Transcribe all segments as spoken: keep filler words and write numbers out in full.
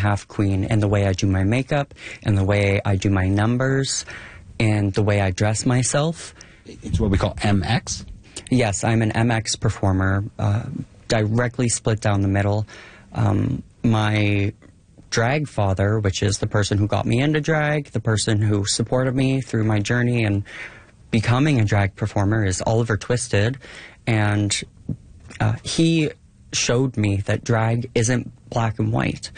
half queen in the way I do my makeup, in the way I do my numbers, and the way I dress myself. It's what we call M X? Yes, I'm an M X performer, uh, directly split down the middle. Um, my drag father, which is the person who got me into drag, the person who supported me through my journey and becoming a drag performer, is Oliver Twisted, and uh, he showed me that drag isn't black and white.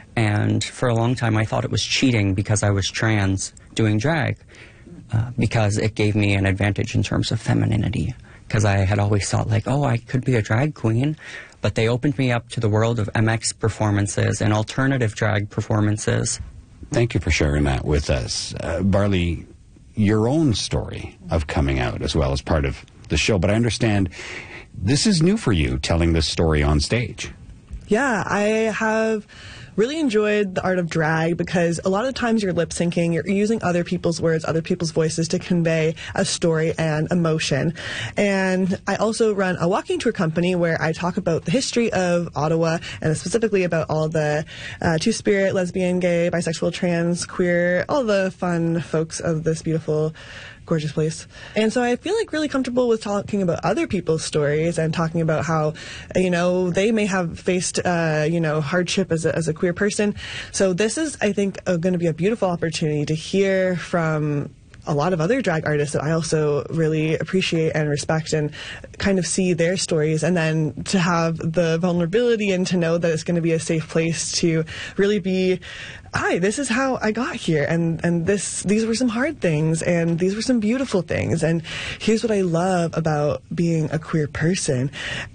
And for a long time I thought it was cheating because I was trans doing drag, uh, because it gave me an advantage in terms of femininity, because I had always thought like, oh, I could be a drag queen. But they opened me up to the world of M X performances and alternative drag performances. Thank you for sharing that with us. Uh, Barley, your own story of coming out as well as part of the show, but I understand this is new for you, telling this story on stage. Yeah, I have really enjoyed the art of drag because a lot of times you're lip syncing, you're using other people's words, other people's voices to convey a story and emotion. And I also run a walking tour company where I talk about the history of Ottawa and specifically about all the uh, two-spirit, lesbian, gay, bisexual, trans, queer, all the fun folks of this beautiful, gorgeous place. And so I feel like really comfortable with talking about other people's stories and talking about how, you know, they may have faced, uh, you know, hardship as a, as a queer person. So this is, I think, uh, going to be a beautiful opportunity to hear from a lot of other drag artists that I also really appreciate and respect and kind of see their stories, and then to have the vulnerability and to know that it's going to be a safe place to really be, hi, this is how I got here, and, and this these were some hard things, and these were some beautiful things, and here's what I love about being a queer person.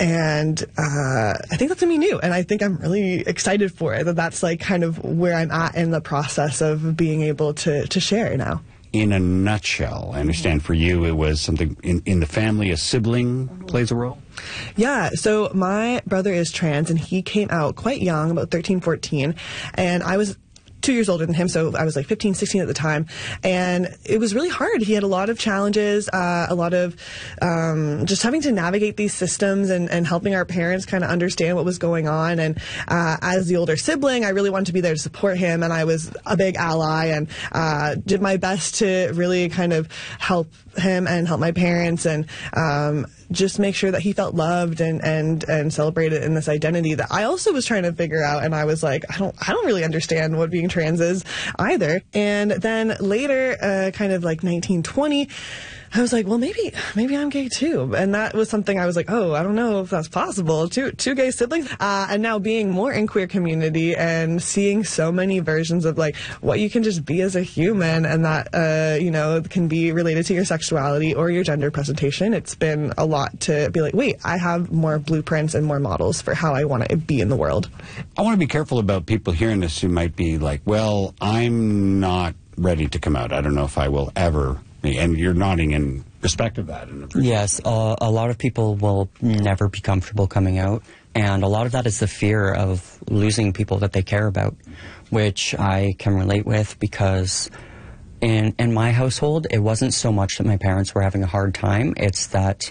And uh, I think that's going to be new, and I think I'm really excited for it, that that's like kind of where I'm at in the process of being able to, to share now. In a nutshell, I understand for you it was something in, in the family, a sibling plays a role? Yeah, so my brother is trans, and he came out quite young, about thirteen, fourteen, and I was two years older than him, so I was like fifteen, sixteen at the time, and it was really hard. He had a lot of challenges, uh, a lot of um, just having to navigate these systems and, and helping our parents kind of understand what was going on. And uh, as the older sibling, I really wanted to be there to support him, and I was a big ally and uh, did my best to really kind of help him and help my parents and um, just make sure that he felt loved and, and, and celebrated in this identity that I also was trying to figure out. And I was like, I don't, I don't really understand what being trans is either. And then later, uh, kind of like nineteen twenty, I was like, well, maybe, maybe I'm gay too. And that was something I was like, oh, I don't know if that's possible. Two, two gay siblings. Uh, and now being more in queer community and seeing so many versions of like what you can just be as a human, and that, uh, you know, can be related to your sexuality or your gender presentation. It's been a lot to be like, wait, I have more blueprints and more models for how I want to be in the world. I want to be careful about people hearing this who might be like, well, I'm not ready to come out. I don't know if I will ever. And you're nodding in respect of that. Yes, uh, a lot of people will never be comfortable coming out, and a lot of that is the fear of losing people that they care about, which I can relate with, because in, in my household, it wasn't so much that my parents were having a hard time, it's that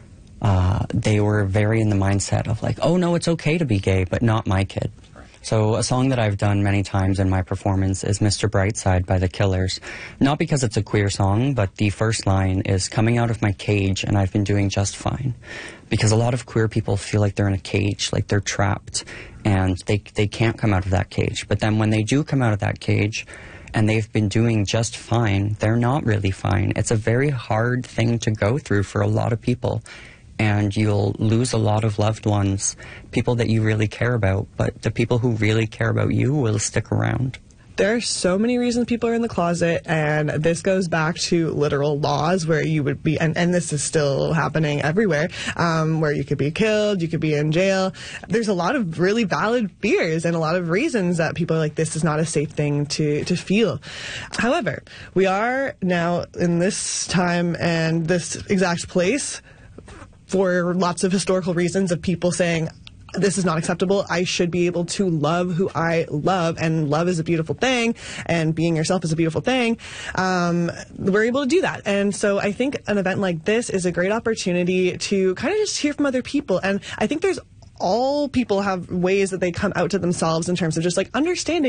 uh, they were very in the mindset of like, oh no, it's okay to be gay, but not my kid. So a song that I've done many times in my performance is Mister Brightside by The Killers. Not because it's a queer song, but the first line is coming out of my cage and I've been doing just fine. Because a lot of queer people feel like they're in a cage, like they're trapped, and they, they can't come out of that cage. But then when they do come out of that cage and they've been doing just fine, they're not really fine. It's a very hard thing to go through for a lot of people. And you'll lose a lot of loved ones, people that you really care about, but the people who really care about you will stick around. There are so many reasons people are in the closet, and this goes back to literal laws where you would be, and, and this is still happening everywhere, um, where you could be killed, you could be in jail. There's a lot of really valid fears and a lot of reasons that people are like, this is not a safe thing to, to feel. However, we are now in this time and this exact place for lots of historical reasons of people saying, this is not acceptable. I should be able to love who I love, and love is a beautiful thing, and being yourself is a beautiful thing. Um, we're able to do that. And so I think an event like this is a great opportunity to kind of just hear from other people. And I think there's all people have ways that they come out to themselves in terms of just like understanding